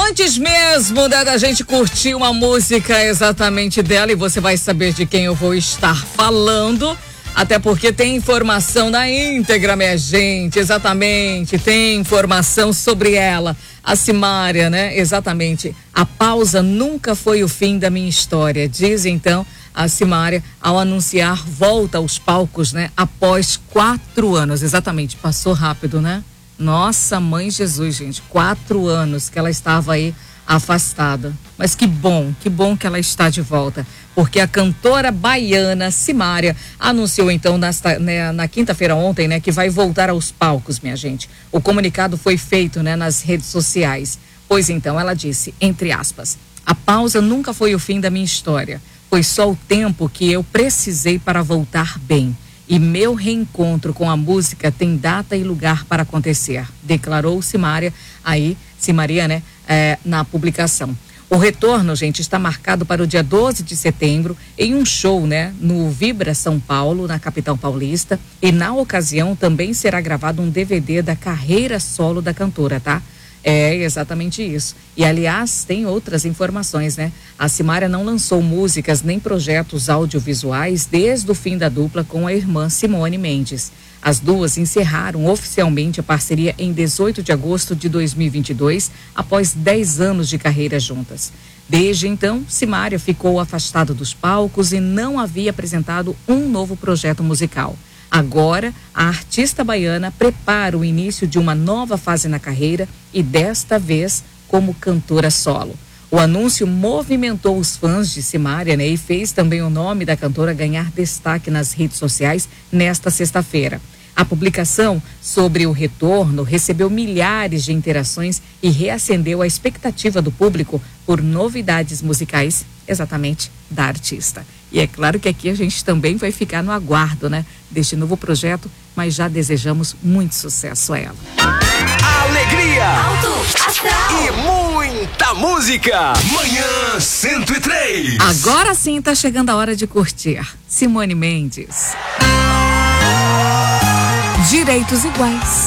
Antes mesmo da gente curtir uma música exatamente dela, e você vai saber de quem eu vou estar falando, até porque tem informação na íntegra, minha gente, exatamente, tem informação sobre ela, a Simária, né? Exatamente, a pausa nunca foi o fim da minha história, diz então a Simária ao anunciar volta aos palcos, né? Após 4 anos, exatamente, passou rápido, né? Nossa, mãe Jesus, gente, 4 anos que ela estava aí afastada. Mas que bom que ela está de volta. Porque a cantora baiana Simária anunciou então na quinta-feira ontem, né, que vai voltar aos palcos, minha gente. O comunicado foi feito, né, nas redes sociais. Pois então, ela disse, entre aspas, a pausa nunca foi o fim da minha história. Foi só o tempo que eu precisei para voltar bem. E meu reencontro com a música tem data e lugar para acontecer, declarou Simária, né, na publicação. O retorno, gente, está marcado para o dia 12 de setembro em um show, né, no Vibra São Paulo, na capital paulista, e na ocasião também será gravado um DVD da carreira solo da cantora, tá? É exatamente isso. E aliás, tem outras informações, né? A Simária não lançou músicas nem projetos audiovisuais desde o fim da dupla com a irmã Simone Mendes. As duas encerraram oficialmente a parceria em 18 de agosto de 2022, após 10 anos de carreira juntas. Desde então, Simária ficou afastada dos palcos e não havia apresentado um novo projeto musical. Agora, a artista baiana prepara o início de uma nova fase na carreira e desta vez como cantora solo. O anúncio movimentou os fãs de Simária, né, e fez também o nome da cantora ganhar destaque nas redes sociais nesta sexta-feira. A publicação sobre o retorno recebeu milhares de interações e reacendeu a expectativa do público por novidades musicais, exatamente, da artista. E é claro que aqui a gente também vai ficar no aguardo, né, deste novo projeto, mas já desejamos muito sucesso a ela. Alegria! Alto Astral! E muita música! Manhã 103! Agora sim tá chegando a hora de curtir. Simone Mendes. Direitos iguais.